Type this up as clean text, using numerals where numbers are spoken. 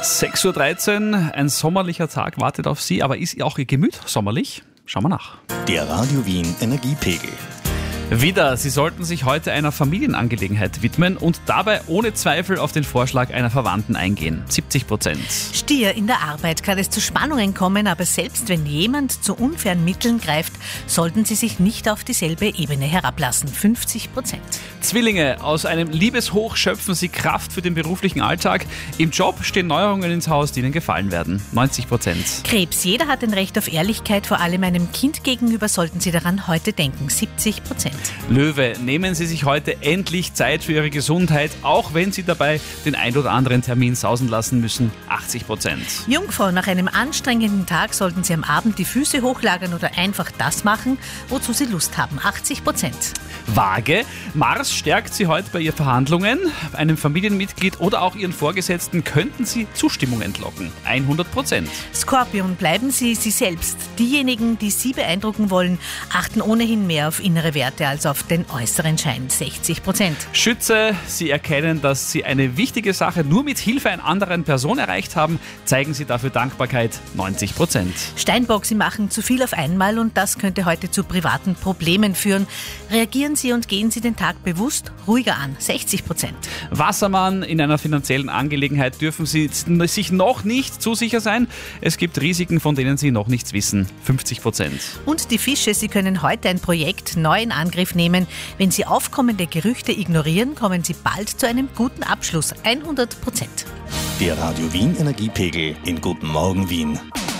6:13 Uhr, ein sommerlicher Tag wartet auf Sie, aber ist auch Ihr Gemüt sommerlich? Schauen wir nach. Der Radio Wien Energiepegel. Wieder, Sie sollten sich heute einer Familienangelegenheit widmen und dabei ohne Zweifel auf den Vorschlag einer Verwandten eingehen. 70%. Stier, in der Arbeit kann es zu Spannungen kommen, aber selbst wenn jemand zu unfairen Mitteln greift, sollten Sie sich nicht auf dieselbe Ebene herablassen. 50%. Zwillinge, aus einem Liebeshoch schöpfen Sie Kraft für den beruflichen Alltag. Im Job stehen Neuerungen ins Haus, die Ihnen gefallen werden. 90%. Krebs, jeder hat ein Recht auf Ehrlichkeit, vor allem einem Kind gegenüber sollten Sie daran heute denken. 70%. Löwe, nehmen Sie sich heute endlich Zeit für Ihre Gesundheit, auch wenn Sie dabei den ein oder anderen Termin sausen lassen müssen. 80%. Jungfrau, nach einem anstrengenden Tag sollten Sie am Abend die Füße hochlagern oder einfach das machen, wozu Sie Lust haben. 80%. Waage, Mars stärkt Sie heute bei Ihren Verhandlungen. Einem Familienmitglied oder auch Ihren Vorgesetzten könnten Sie Zustimmung entlocken. 100%. Skorpion, bleiben Sie Sie selbst. Diejenigen, die Sie beeindrucken wollen, achten ohnehin mehr auf innere Werte als auf den äußeren Schein. 60%. Schütze, Sie erkennen, dass Sie eine wichtige Sache nur mit Hilfe einer anderen Person erreicht haben. Zeigen Sie dafür Dankbarkeit. 90%. Steinbock, Sie machen zu viel auf einmal und das könnte heute zu privaten Problemen führen. Reagieren Sie und gehen Sie den Tag bewusst ruhiger an. 60%. Wassermann, in einer finanziellen Angelegenheit dürfen Sie sich noch nicht zu sicher sein. Es gibt Risiken, von denen Sie noch nichts wissen. 50%. Und die Fische, Sie können heute ein Projekt neu in Angriff nehmen. Wenn Sie aufkommende Gerüchte ignorieren, kommen Sie bald zu einem guten Abschluss. 100%. Der Radio Wien Energiepegel in Guten Morgen Wien.